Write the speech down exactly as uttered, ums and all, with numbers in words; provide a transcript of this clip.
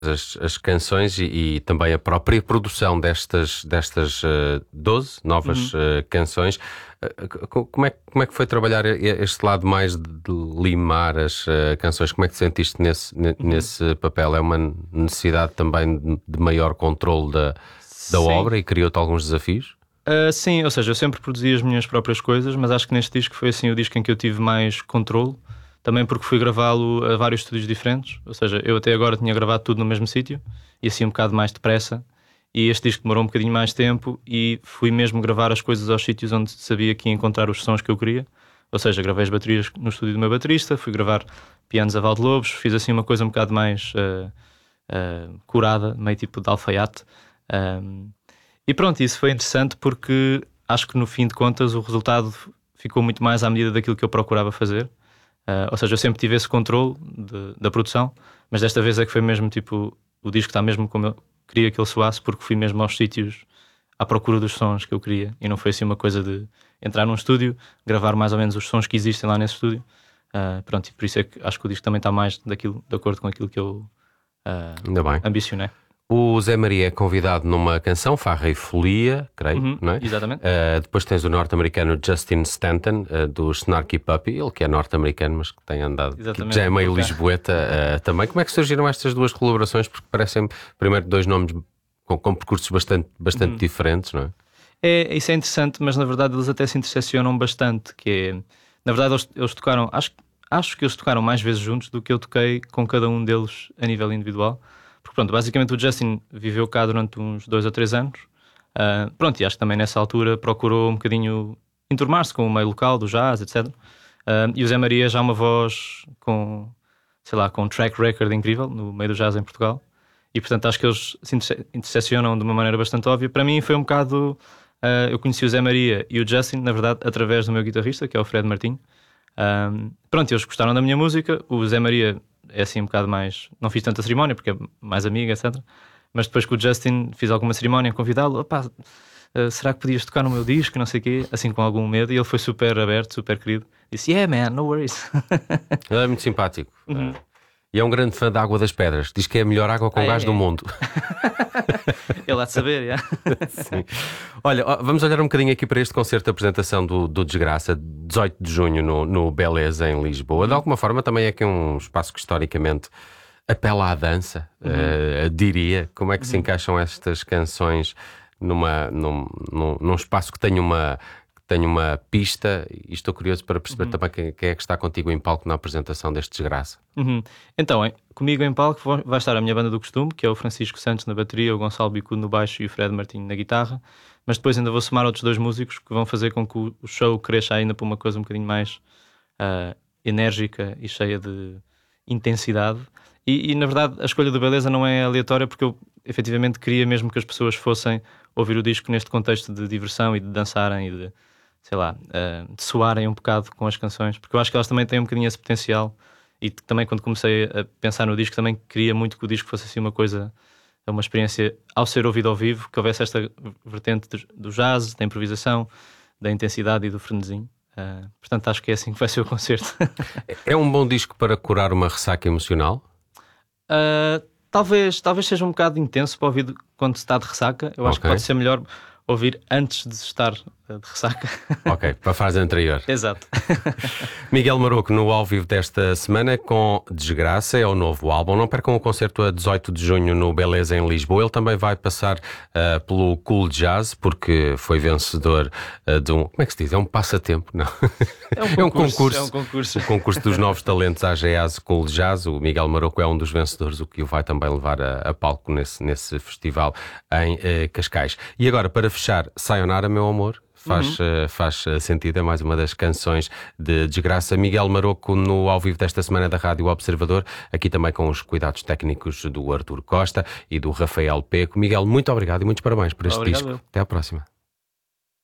as, as canções e, e também a própria produção destas, destas uh, doze novas Uhum. uh, canções. Uh, como, é, como é que foi trabalhar este lado mais de, de limar as uh, canções? Como é que te sentiste nesse, Uhum. nesse papel? É uma necessidade também de, de maior controle da, da Sim. obra e criou-te alguns desafios? Uh, sim, ou seja, eu sempre produzi as minhas próprias coisas, mas acho que neste disco foi assim o disco em que eu tive mais controle, também porque fui gravá-lo a vários estúdios diferentes, ou seja, eu até agora tinha gravado tudo no mesmo sítio e assim um bocado mais depressa, e este disco demorou um bocadinho mais tempo e fui mesmo gravar as coisas aos sítios onde sabia que ia encontrar os sons que eu queria, ou seja, gravei as baterias no estúdio do meu baterista, fui gravar pianos a Valdelobos, fiz assim uma coisa um bocado mais uh, uh, curada, meio tipo de alfaiate. Um, E pronto, isso foi interessante porque acho que no fim de contas o resultado ficou muito mais à medida daquilo que eu procurava fazer. Uh, ou seja, eu sempre tive esse controle de, da produção, mas desta vez é que foi mesmo tipo, o disco está mesmo como eu queria que ele soasse, porque fui mesmo aos sítios à procura dos sons que eu queria. E não foi assim uma coisa de entrar num estúdio, gravar mais ou menos os sons que existem lá nesse estúdio. Uh, pronto, e por isso é que acho que o disco também está mais daquilo, de acordo com aquilo que eu uh, Ainda bem. ambicionei. O Zé Maria é convidado numa canção, Farra e Folia, creio, Uhum, não é? exatamente. Uh, depois tens o norte-americano Justin Stanton, uh, dos Snarky Puppy, ele que é norte-americano, mas que tem andado, que já é meio lisboeta uh, também. Como é que surgiram estas duas colaborações? Porque parecem, primeiro, dois nomes com, com percursos bastante, bastante uhum. diferentes, não é? é? Isso é interessante, mas na verdade eles até se interseccionam bastante, que é, na verdade eles, eles tocaram, acho, acho que eles tocaram mais vezes juntos do que eu toquei com cada um deles a nível individual. Porque pronto, basicamente o Justin viveu cá durante uns dois ou três anos. Uh, pronto, e acho que também nessa altura procurou um bocadinho enturmar-se com o meio local do jazz, etcétera. Uh, e o Zé Maria já é uma voz com, sei lá, com um track record incrível no meio do jazz em Portugal. E portanto acho que eles se interseccionam de uma maneira bastante óbvia. Para mim foi um bocado... Uh, eu conheci o Zé Maria e o Justin, na verdade, através do meu guitarrista, que é o Fred Martinho. Uh, pronto, eles gostaram da minha música. O Zé Maria é assim um bocado mais... Não fiz tanta cerimónia, porque é mais amiga, etcétera. Mas depois com o Justin fiz alguma cerimónia, convidá-lo. Opá, uh, será que podias tocar no meu disco? Não sei o quê. Assim com algum medo. E ele foi super aberto, super querido. Disse, yeah man, no worries. Ele é muito simpático. Uhum. E é um grande fã da Água das Pedras. Diz que é a melhor água com ah, gás é, do é. mundo. Ele há de saber, yeah. Sim. Olha, vamos olhar um bocadinho aqui para este concerto de apresentação do, do Desgraça, dezoito de junho no, no Beleza, em Lisboa. De alguma forma também é aqui um espaço que historicamente apela à dança, uhum. uh, diria. Como é que uhum. se encaixam estas canções numa, num, num, num espaço que tem uma... Tenho uma pista e estou curioso para perceber uhum. também quem, quem é que está contigo em palco na apresentação deste Desgraça. Uhum. Então, hein, comigo em palco vai estar a minha banda do costume, que é o Francisco Santos na bateria, o Gonçalo Bicudo no baixo e o Fred Martinho na guitarra. Mas depois ainda vou somar outros dois músicos que vão fazer com que o show cresça ainda para uma coisa um bocadinho mais uh, enérgica e cheia de intensidade. E, e na verdade a escolha do Beleza não é aleatória, porque eu efetivamente queria mesmo que as pessoas fossem ouvir o disco neste contexto de diversão e de dançarem e de... sei lá, uh, de soarem um bocado com as canções, porque eu acho que elas também têm um bocadinho esse potencial. E também quando comecei a pensar no disco também queria muito que o disco fosse assim uma coisa, uma experiência ao ser ouvido ao vivo, que houvesse esta vertente do jazz, da improvisação, da intensidade e do frenesim. Uh, portanto acho que é assim que vai ser o concerto. É um bom disco para curar uma ressaca emocional? Uh, talvez, talvez seja um bocado intenso para ouvir quando se está de ressaca. Eu acho okay. que pode ser melhor ouvir antes de estar de ressaca. Ok, para a fase anterior. Exato. Miguel Maroco no ao vivo desta semana com Desgraça, é o novo álbum. Não percam o concerto a dezoito de junho no Beleza em Lisboa. Ele também vai passar uh, pelo Cool Jazz, porque foi vencedor uh, de um... Como é que se diz? É um passatempo? Não. É um concurso. É um concurso. É um concurso. O concurso dos novos talentos A G A S Cool Jazz. O Miguel Maroco é um dos vencedores, o que o vai também levar a, a palco nesse, nesse festival em uh, Cascais. E agora, para fechar, Sayonara, meu amor. Faz, uhum. uh, faz sentido, é mais uma das canções de Desgraça. Miguel Maroco no ao vivo desta semana da Rádio Observador, aqui também com os cuidados técnicos do Artur Costa e do Rafael Peco. Miguel, muito obrigado e muitos parabéns por este obrigado. disco. Até à próxima.